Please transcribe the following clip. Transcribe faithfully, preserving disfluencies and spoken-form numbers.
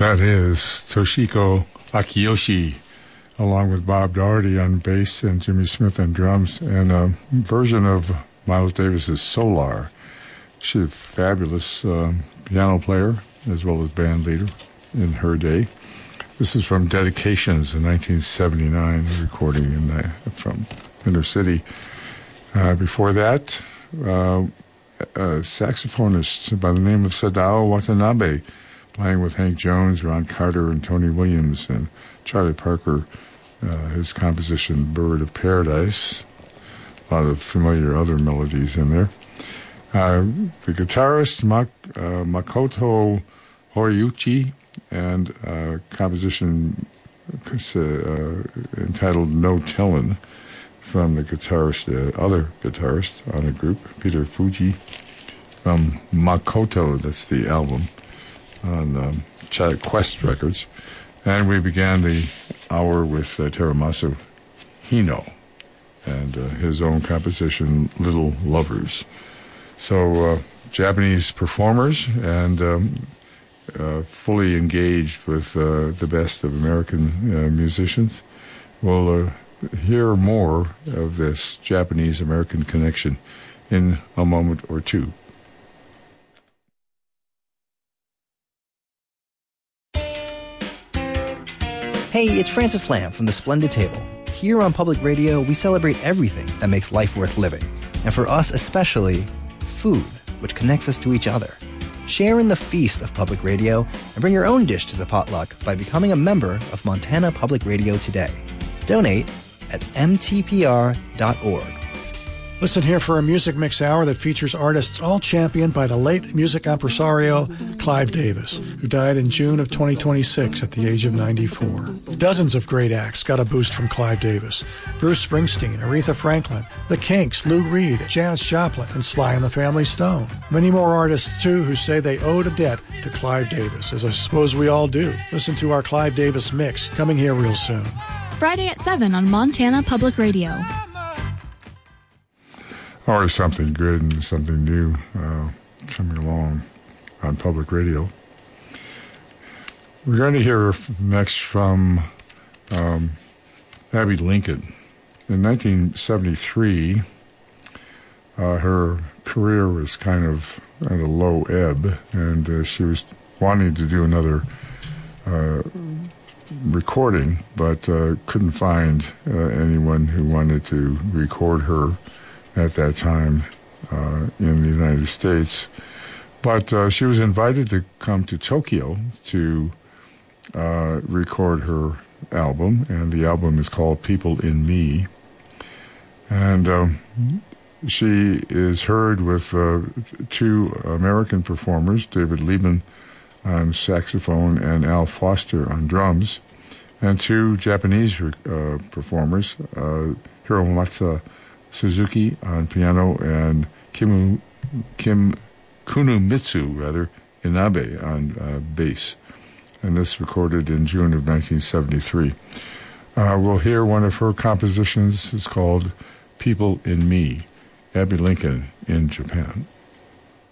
That is Toshiko Akiyoshi, along with Bob Doherty on bass and Jimmy Smith on drums, and a version of Miles Davis's Solar. She's a fabulous uh, piano player as well as band leader in her day. This is from Dedications, a nineteen seventy-nine recording in the, from Inner City. Uh, before that, uh, a saxophonist by the name of Sadao Watanabe, playing with Hank Jones, Ron Carter, and Tony Williams, and Charlie Parker, uh, his composition Bird of Paradise. A lot of familiar other melodies in there. Uh, the guitarist Mak- uh, Makoto Horiuchi, and uh, composition uh, entitled No Tellin', from the guitarist, uh, other guitarist on the group, Peter Fuji, from Makoto, that's the album, on um, Ch- Quest Records. And we began the hour with uh, Teramasu Hino and uh, his own composition, Little Lovers. So uh, Japanese performers and um, uh, fully engaged with uh, the best of American uh, musicians. We'll uh, hear more of this Japanese-American connection in a moment or two. Hey, it's Francis Lamb from The Splendid Table. Here on Public Radio, we celebrate everything that makes life worth living. And for us especially, food, which connects us to each other. Share in the feast of Public Radio and bring your own dish to the potluck by becoming a member of Montana Public Radio today. Donate at m t p r dot org. Listen here for a music mix hour that features artists all championed by the late music impresario Clive Davis, who died in June of twenty twenty-six at the age of ninety-four. Dozens of great acts got a boost from Clive Davis. Bruce Springsteen, Aretha Franklin, The Kinks, Lou Reed, Janis Joplin, and Sly and the Family Stone. Many more artists, too, who say they owed a debt to Clive Davis, as I suppose we all do. Listen to our Clive Davis mix, coming here real soon. Friday at seven on Montana Public Radio. Always something good and something new uh, coming along on Public Radio. We're going to hear next from um, Abbey Lincoln. In nineteen seventy-three, uh, her career was kind of at a low ebb, and uh, she was wanting to do another uh, recording, but uh, couldn't find uh, anyone who wanted to record her at that time uh, in the United States. But uh, she was invited to come to Tokyo to uh, record her album, and the album is called People in Me. And um, she is heard with uh, two American performers, David Liebman on saxophone and Al Foster on drums, and two Japanese uh, performers, uh, Hiromasa Suzuki on piano and Kimu, Kim Kunumitsu, rather, Inabe on uh, bass. And this recorded in June of nineteen seventy-three. Uh, we'll hear one of her compositions. It's called People in Me, Abbey Lincoln in Japan.